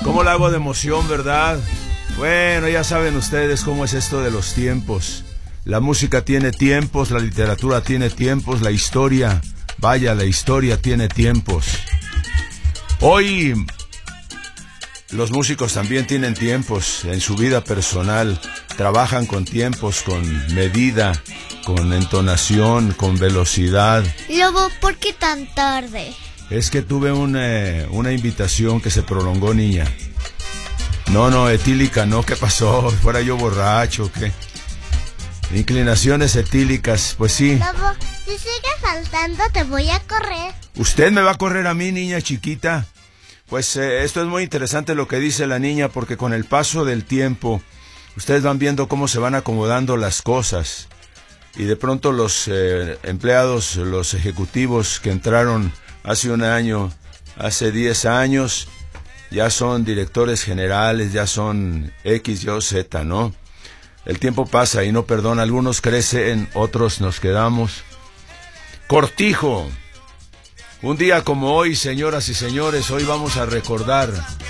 ¿Cómo la hago de emoción, verdad? Bueno, ya saben ustedes cómo es esto de los tiempos. La música tiene tiempos, la literatura tiene tiempos, la historia tiene tiempos. Hoy los músicos también tienen tiempos en su vida personal. Trabajan con tiempos, con medida, con entonación, con velocidad. Lobo, ¿por qué tan tarde? Es que tuve una invitación que se prolongó, niña. No, etílica, no, ¿qué pasó? ¿Fuera yo borracho o qué? Inclinaciones etílicas, pues sí. Lobo, si sigues saltando te voy a correr. ¿Usted me va a correr a mí, niña chiquita? Pues esto es muy interesante lo que dice la niña, porque con el paso del tiempo, ustedes van viendo cómo se van acomodando las cosas. Y de pronto los empleados, los ejecutivos que entraron hace un año, hace 10 años, ya son directores generales, ya son X, Y, Z, ¿no? El tiempo pasa y no perdona, algunos crecen, otros nos quedamos. Cortijo. Un día como hoy, señoras y señores, hoy vamos a recordar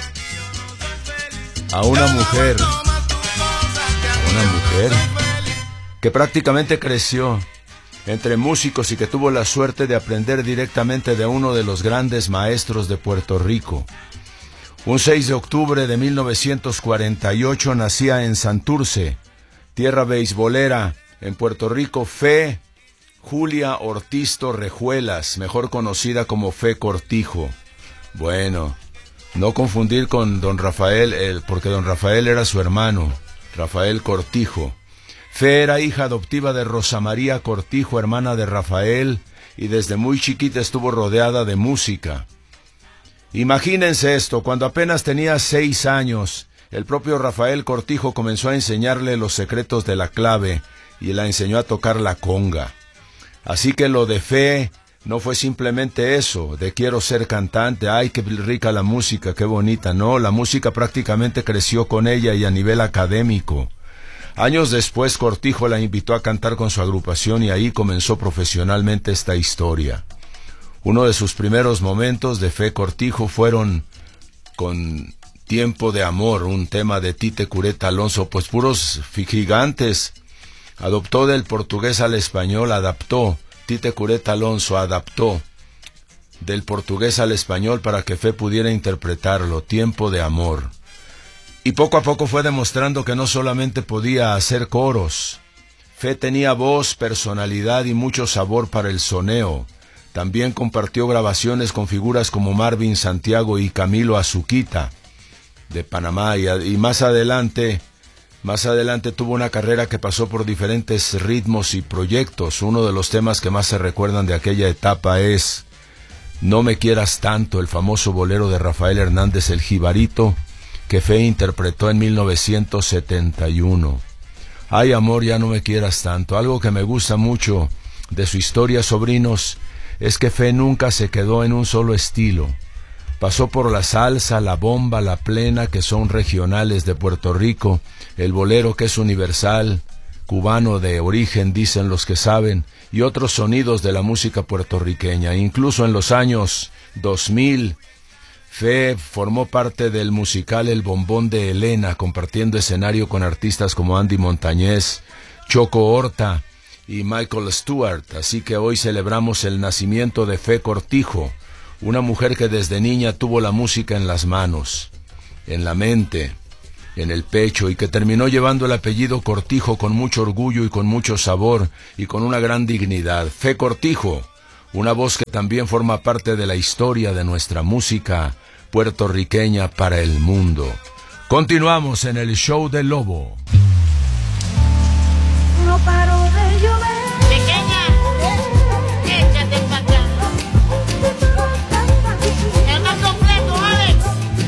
a una mujer que prácticamente creció entre músicos y que tuvo la suerte de aprender directamente de uno de los grandes maestros de Puerto Rico. Un 6 de octubre de 1948 nacía en Santurce, tierra beisbolera, en Puerto Rico, Fe Julia Ortiz Torrejuelas, mejor conocida como Fe Cortijo. Bueno, no confundir con don Rafael, porque don Rafael era su hermano, Rafael Cortijo. Fe era hija adoptiva de Rosa María Cortijo, hermana de Rafael, y desde muy chiquita estuvo rodeada de música. Imagínense esto, cuando apenas tenía 6 años, el propio Rafael Cortijo comenzó a enseñarle los secretos de la clave y la enseñó a tocar la conga. Así que lo de Fe no fue simplemente eso, de quiero ser cantante, ay, qué rica la música, qué bonita. No, la música prácticamente creció con ella y a nivel académico. Años después, Cortijo la invitó a cantar con su agrupación y ahí comenzó profesionalmente esta historia. Uno de sus primeros momentos de Fe Cortijo fueron con Tiempo de Amor, un tema de Tite Cureta Alonso, pues puros gigantes. Adoptó del portugués al español, Tite Cureta Alonso adaptó del portugués al español para que Fe pudiera interpretarlo, Tiempo de Amor. Y poco a poco fue demostrando que no solamente podía hacer coros. Fe tenía voz, personalidad y mucho sabor para el soneo. También compartió grabaciones con figuras como Marvin Santiago y Camilo Azuquita de Panamá y más adelante tuvo una carrera que pasó por diferentes ritmos y proyectos. Uno de los temas que más se recuerdan de aquella etapa es No me quieras tanto, el famoso bolero de Rafael Hernández el Jibarito, que Fe interpretó en 1971. Ay, amor, ya no me quieras tanto. Algo que me gusta mucho de su historia, sobrinos, es que Fe nunca se quedó en un solo estilo. Pasó por la salsa, la bomba, la plena, que son regionales de Puerto Rico, el bolero, que es universal, cubano de origen, dicen los que saben, y otros sonidos de la música puertorriqueña. Incluso en los años 2000, Fe formó parte del musical El Bombón de Elena, compartiendo escenario con artistas como Andy Montañez, Choco Horta y Michael Stewart. Así que hoy celebramos el nacimiento de Fe Cortijo, una mujer que desde niña tuvo la música en las manos, en la mente, en el pecho, y que terminó llevando el apellido Cortijo con mucho orgullo y con mucho sabor y con una gran dignidad. Fe Cortijo, una voz que también forma parte de la historia de nuestra música puertorriqueña para el mundo. Continuamos en el show del Lobo. No paro